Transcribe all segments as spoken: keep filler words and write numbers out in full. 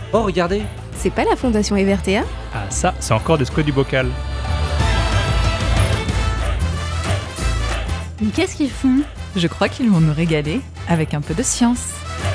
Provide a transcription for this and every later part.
Oh, regardez! C'est pas la Fondation Evertea? Ah ça, c'est encore des squats du bocal. Mais qu'est-ce qu'ils font? Je crois qu'ils vont nous régaler avec un peu de science.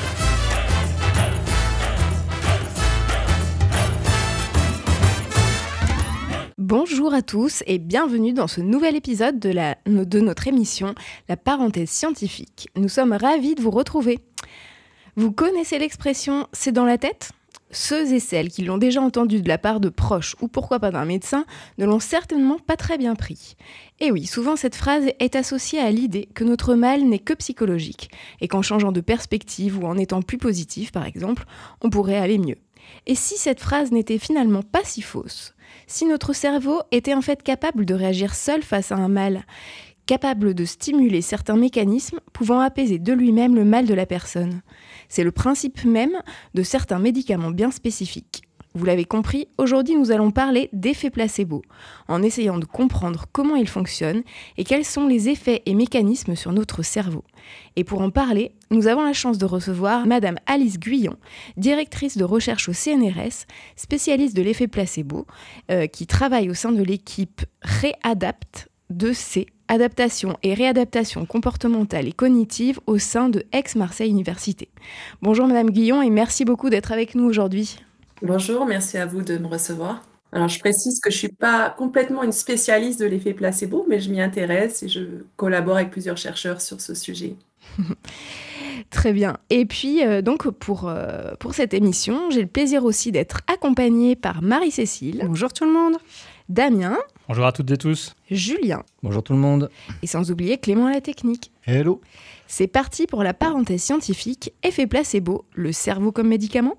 Bonjour à tous et bienvenue dans ce nouvel épisode de, la, de notre émission La parenthèse scientifique. Nous sommes ravis de vous retrouver. Vous connaissez l'expression « c'est dans la tête » ? Ceux et celles qui l'ont déjà entendu de la part de proches ou pourquoi pas d'un médecin ne l'ont certainement pas très bien pris. Et oui, souvent cette phrase est associée à l'idée que notre mal n'est que psychologique et qu'en changeant de perspective ou en étant plus positif par exemple, on pourrait aller mieux. Et si cette phrase n'était finalement pas si fausse ? Si notre cerveau était en fait capable de réagir seul face à un mal, capable de stimuler certains mécanismes pouvant apaiser de lui-même le mal de la personne. C'est le principe même de certains médicaments bien spécifiques. Vous l'avez compris, aujourd'hui nous allons parler d'effets placebo, en essayant de comprendre comment ils fonctionnent et quels sont les effets et mécanismes sur notre cerveau. Et pour en parler, nous avons la chance de recevoir Madame Alice Guyon, directrice de recherche au C N R S, spécialiste de l'effet placebo, euh, qui travaille au sein de l'équipe Réadapt deux C, adaptation et réadaptation comportementale et cognitive au sein de Aix-Marseille Université. Bonjour Madame Guyon et merci beaucoup d'être avec nous aujourd'hui. Bonjour, merci à vous de me recevoir. Alors je précise que je ne suis pas complètement une spécialiste de l'effet placebo, mais je m'y intéresse et je collabore avec plusieurs chercheurs sur ce sujet. Très bien. Et puis, euh, donc, pour, euh, pour cette émission, j'ai le plaisir aussi d'être accompagnée par Marie-Cécile. Bonjour tout le monde. Damien. Bonjour à toutes et tous. Julien. Bonjour tout le monde. Et sans oublier Clément à la technique. Hello. C'est parti pour la parenthèse scientifique. Effet placebo, le cerveau comme médicament.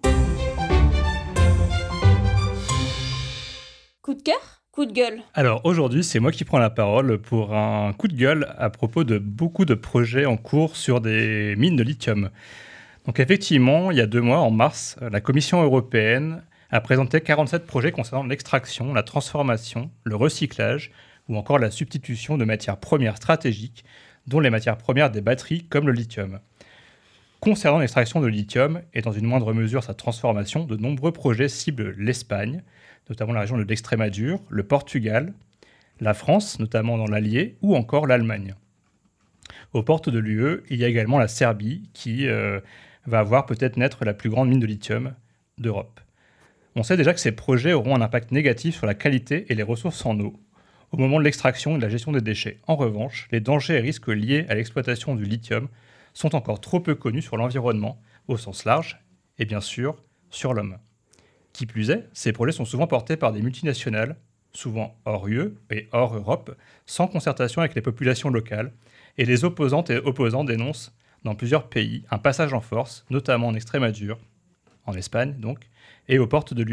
Coup de cœur ? Coup de gueule. Alors aujourd'hui, c'est moi qui prends la parole pour un coup de gueule à propos de beaucoup de projets en cours sur des mines de lithium. Donc effectivement, il y a deux mois, en mars, la Commission européenne a présenté quarante-sept projets concernant l'extraction, la transformation, le recyclage ou encore la substitution de matières premières stratégiques, dont les matières premières des batteries comme le lithium. Concernant l'extraction de lithium et dans une moindre mesure sa transformation, de nombreux projets ciblent l'Espagne, notamment la région de l'Extrémadure, le Portugal, la France, notamment dans l'Allier, ou encore l'Allemagne. Aux portes de l'U E, il y a également la Serbie qui euh, va voir peut-être naître la plus grande mine de lithium d'Europe. On sait déjà que ces projets auront un impact négatif sur la qualité et les ressources en eau au moment de l'extraction et de la gestion des déchets. En revanche, les dangers et risques liés à l'exploitation du lithium sont encore trop peu connus sur l'environnement au sens large et bien sûr sur l'homme. Qui plus est, ces projets sont souvent portés par des multinationales, souvent hors U E et hors Europe, sans concertation avec les populations locales, et les opposantes et opposants dénoncent dans plusieurs pays un passage en force, notamment en Extrémadure, en Espagne donc, et aux portes de l'U E.